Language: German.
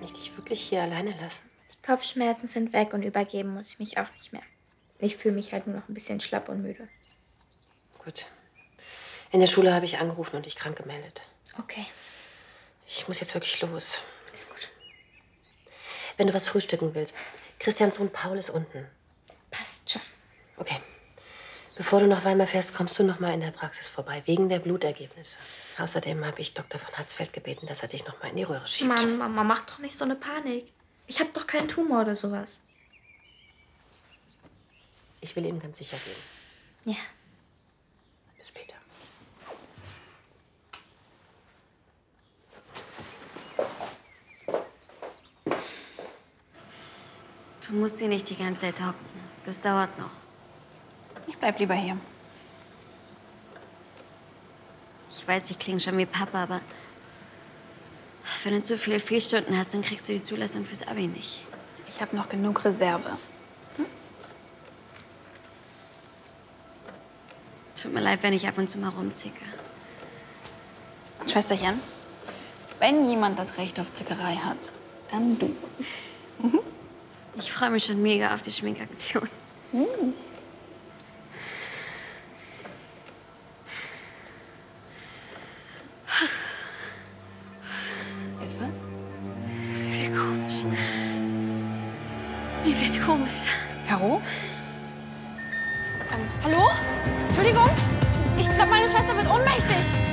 Kann ich dich wirklich hier alleine lassen? Die Kopfschmerzen sind weg und übergeben muss ich mich auch nicht mehr. Ich fühle mich halt nur noch ein bisschen schlapp und müde. Gut. In der Schule habe ich angerufen und dich krank gemeldet. Okay. Ich muss jetzt wirklich los. Ist gut. Wenn du was frühstücken willst, Christians Sohn Paul ist unten. Passt schon. Okay. Bevor du nach Weimar fährst, kommst du noch mal in der Praxis vorbei, wegen der Blutergebnisse. Außerdem habe ich Dr. von Hatzfeld gebeten, dass er dich noch mal in die Röhre schiebt. Mann, Mama, mach doch nicht so eine Panik. Ich habe doch keinen Tumor oder sowas. Ich will ihm ganz sicher gehen. Ja. Bis später. Du musst hier nicht die ganze Zeit hocken. Das dauert noch. Ich bleib lieber hier. Ich weiß, ich klinge schon wie Papa, aber wenn du zu viele Fehlstunden hast, dann kriegst du die Zulassung fürs Abi nicht. Ich habe noch genug Reserve. Tut mir leid, wenn ich ab und zu mal rumzicke. Schwesterchen, wenn jemand das Recht auf Zickerei hat, dann du. Ich freue mich schon mega auf die Schminkaktion. Ist was? Mir wird komisch. Mir wird komisch. Caro? Hallo? Entschuldigung? Ich glaube, meine Schwester wird ohnmächtig.